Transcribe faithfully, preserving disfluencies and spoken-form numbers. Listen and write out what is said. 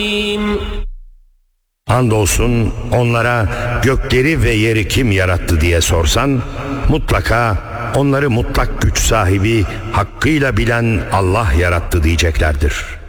Andolsun onlara gökleri ve yeri kim yarattı diye sorsan, mutlaka onları mutlak güç sahibi, hakkıyla bilen Allah yarattı diyeceklerdir.